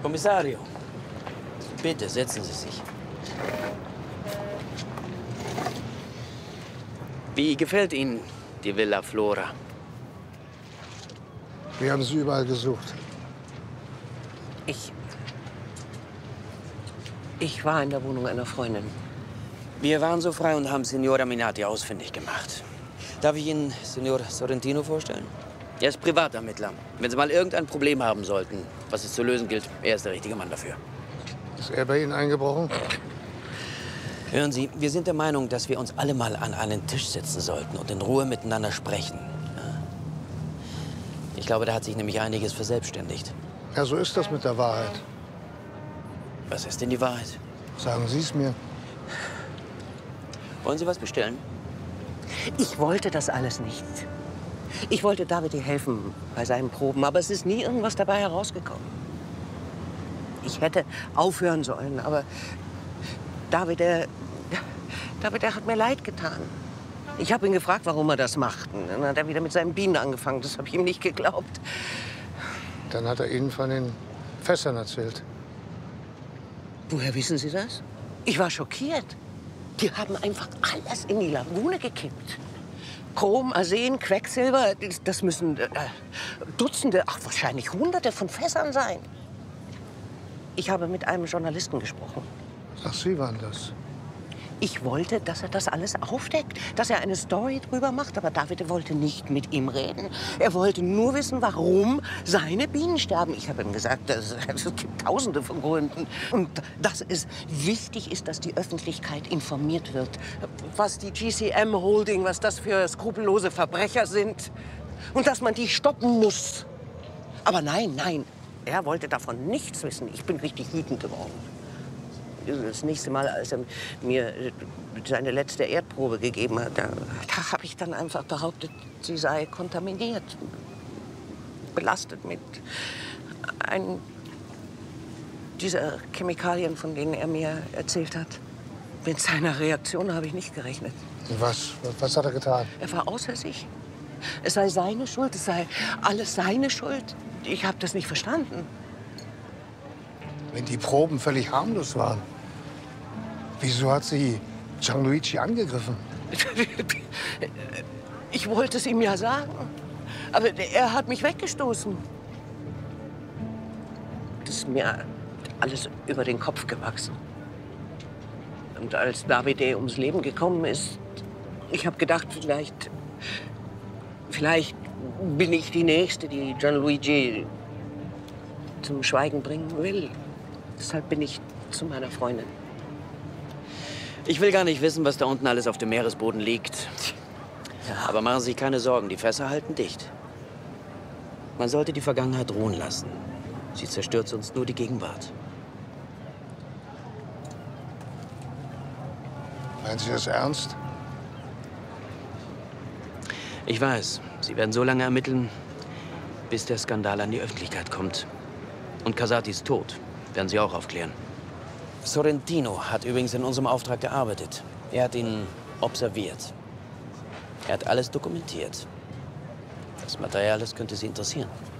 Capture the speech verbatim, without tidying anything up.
Kommissario, bitte setzen Sie sich. Wie gefällt Ihnen die Villa Flora? Wir haben sie überall gesucht. Ich... Ich war in der Wohnung einer Freundin. Wir waren so frei und haben Signora Minati ausfindig gemacht. Darf ich Ihnen Signor Sorrentino vorstellen? Er ist Privatermittler. Wenn Sie mal irgendein Problem haben sollten, was es zu lösen gilt, er ist der richtige Mann dafür. Ist er bei Ihnen eingebrochen? Hören Sie, wir sind der Meinung, dass wir uns alle mal an einen Tisch setzen sollten und in Ruhe miteinander sprechen. Ich glaube, da hat sich nämlich einiges verselbstständigt. Ja, so ist das mit der Wahrheit. Was ist denn die Wahrheit? Sagen Sie es mir. Wollen Sie was bestellen? Ich wollte das alles nicht. Ich wollte Davide helfen bei seinen Proben, aber es ist nie irgendwas dabei herausgekommen. Ich hätte aufhören sollen, aber Davide, Davide hat mir leid getan. Ich habe ihn gefragt, warum er das macht. Und dann hat er wieder mit seinen Bienen angefangen. Das habe ich ihm nicht geglaubt. Dann hat er Ihnen von den Fässern erzählt. Woher wissen Sie das? Ich war schockiert. Die haben einfach alles in die Lagune gekippt. Chrom, Arsen, Quecksilber, das müssen äh, Dutzende, ach wahrscheinlich Hunderte von Fässern sein. Ich habe mit einem Journalisten gesprochen. Ach, Sie waren das. Ich wollte, dass er das alles aufdeckt, dass er eine Story drüber macht. Aber Davide wollte nicht mit ihm reden. Er wollte nur wissen, warum seine Bienen sterben. Ich habe ihm gesagt, es gibt Tausende von Gründen. Und dass es wichtig ist, dass die Öffentlichkeit informiert wird. Was die G C M Holding, was das für skrupellose Verbrecher sind. Und dass man die stoppen muss. Aber nein, nein, er wollte davon nichts wissen. Ich bin richtig wütend geworden. Das nächste Mal, als er mir seine letzte Erdprobe gegeben hat, da, da habe ich dann einfach behauptet, sie sei kontaminiert, belastet mit einem dieser Chemikalien, von denen er mir erzählt hat. Mit seiner Reaktion habe ich nicht gerechnet. Was? Was hat er getan? Er war außer sich. Es sei seine Schuld, es sei alles seine Schuld. Ich habe das nicht verstanden. Wenn die Proben völlig harmlos waren, wieso hat sie Gianluigi angegriffen? Ich wollte es ihm ja sagen, aber er hat mich weggestoßen. Das ist mir alles über den Kopf gewachsen. Und als Davide ums Leben gekommen ist, ich habe gedacht, vielleicht, vielleicht bin ich die Nächste, die Gianluigi zum Schweigen bringen will. Deshalb bin ich zu meiner Freundin. Ich will gar nicht wissen, was da unten alles auf dem Meeresboden liegt. Ja. Aber machen Sie sich keine Sorgen, die Fässer halten dicht. Man sollte die Vergangenheit ruhen lassen. Sie zerstört sonst nur die Gegenwart. Meinen Sie das ernst? Ich weiß, Sie werden so lange ermitteln, bis der Skandal an die Öffentlichkeit kommt. Und Casati ist tot. Werden Sie auch aufklären. Sorrentino hat übrigens in unserem Auftrag gearbeitet. Er hat ihn observiert. Er hat alles dokumentiert. Das Material, das könnte Sie interessieren.